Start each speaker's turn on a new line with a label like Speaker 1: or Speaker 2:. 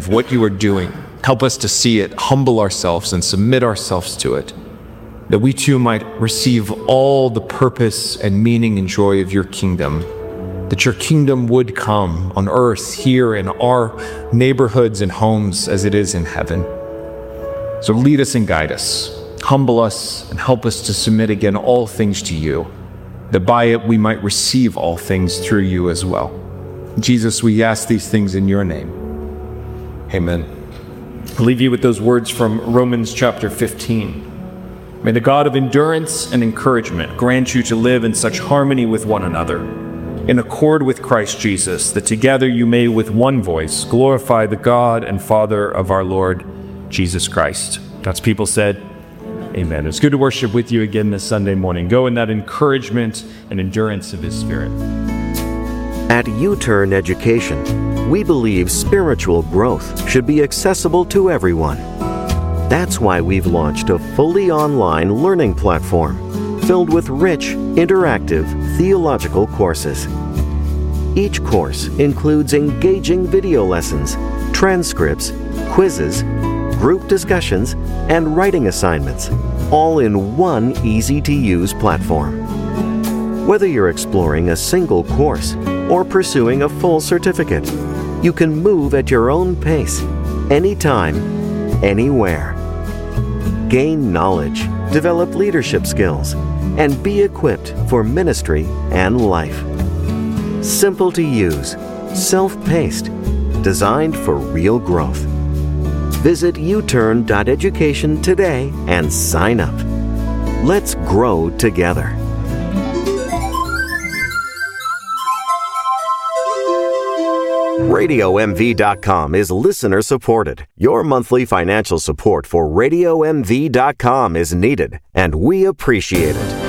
Speaker 1: of what you are doing. Help us to see it, humble ourselves, and submit ourselves to it, that we too might receive all the purpose and meaning and joy of your kingdom, that your kingdom would come on earth, here in our neighborhoods and homes as it is in heaven. So lead us and guide us, humble us, and help us to submit again all things to you, that by it we might receive all things through you as well. Jesus, we ask these things in your name. Amen. I'll leave you with those words from Romans chapter 15. May the God of endurance and encouragement grant you to live in such harmony with one another, in accord with Christ Jesus, that together you may with one voice glorify the God and Father of our Lord Jesus Christ. God's people said, amen. It's good to worship with you again this Sunday morning. Go in that encouragement and endurance of his Spirit.
Speaker 2: At U-Turn Education, we believe spiritual growth should be accessible to everyone. That's why we've launched a fully online learning platform filled with rich, interactive theological courses. Each course includes engaging video lessons, transcripts, quizzes, group discussions, and writing assignments, all in one easy-to-use platform. Whether you're exploring a single course or pursuing a full certificate, you can move at your own pace, anytime, anywhere. Gain knowledge, develop leadership skills, and be equipped for ministry and life. Simple to use, self-paced, designed for real growth. Visit uturn.education today and sign up. Let's grow together. RadioMV.com is listener supported. Your monthly financial support for RadioMV.com is needed, and we appreciate it.